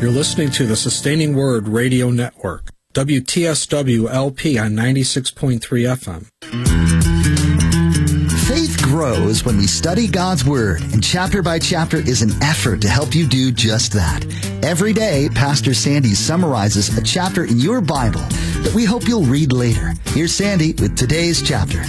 You're listening to the Sustaining Word Radio Network, WTSW-LP on 96.3 FM. Faith grows when we study God's Word, and chapter by chapter is an effort to help you do just that. Every day, Pastor Sandy summarizes a chapter in your Bible that we hope you'll read later. Here's Sandy with today's chapter.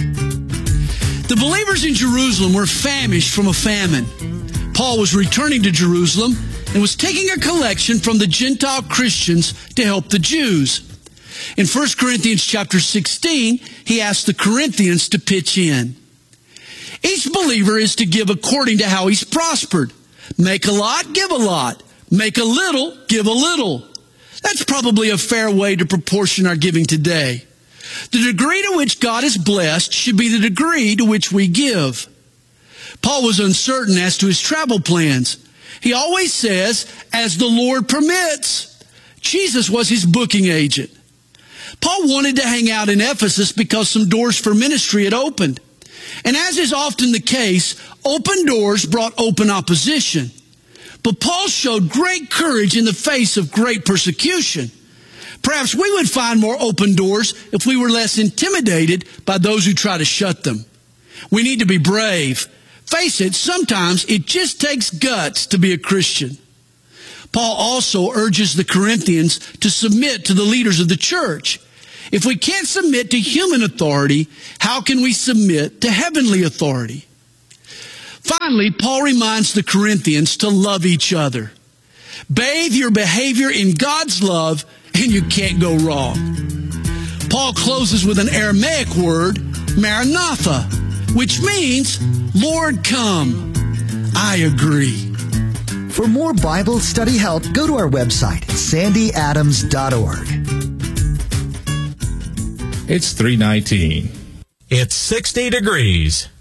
The believers in Jerusalem were famished from a famine. Paul was returning to Jerusalem and was taking a collection from the Gentile Christians to help the Jews. In 1 Corinthians chapter 16, he asked the Corinthians to pitch in. Each believer is to give according to how he's prospered. Make a lot, give a lot. Make a little, give a little. That's probably a fair way to proportion our giving today. The degree to which God is blessed should be the degree to which we give. Paul was uncertain as to his travel plans. He always says, as the Lord permits. Jesus was his booking agent. Paul wanted to hang out in Ephesus because some doors for ministry had opened. And as is often the case, open doors brought open opposition. But Paul showed great courage in the face of great persecution. Perhaps we would find more open doors if we were less intimidated by those who try to shut them. We need to be brave. Face it, sometimes it just takes guts to be a Christian. Paul also urges the Corinthians to submit to the leaders of the church. If we can't submit to human authority, how can we submit to heavenly authority? Finally, Paul reminds the Corinthians to love each other. Bathe your behavior in God's love, and you can't go wrong. Paul closes with an Aramaic word, Maranatha, which means, Lord, come. I agree. For more Bible study help, go to our website, sandyadams.org. It's 3:19. It's 60 degrees.